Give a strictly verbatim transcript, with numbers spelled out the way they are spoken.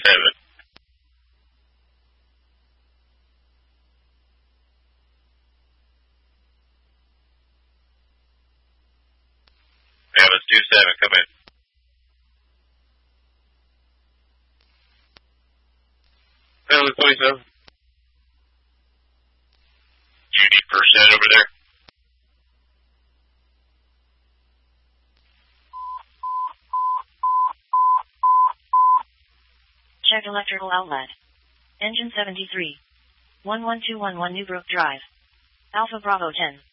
seven. Travis two seven, come in. Travis twenty-seven. Do you need percent over there? Check electrical outlet. Engine seventy-three. one one two one one Newbrook Drive. Alpha Bravo ten.